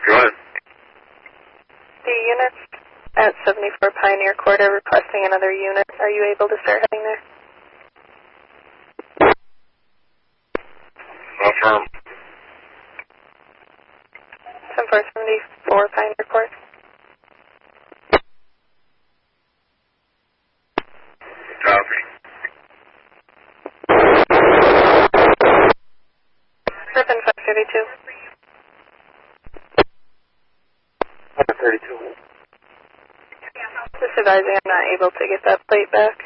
Go ahead. The units at 74 Pioneer Court are requesting another unit. Are you able to start heading there? Affirm. 74 Pioneer Court. Copy. Griffin 532. 532. Just advising I'm not able to get that plate back.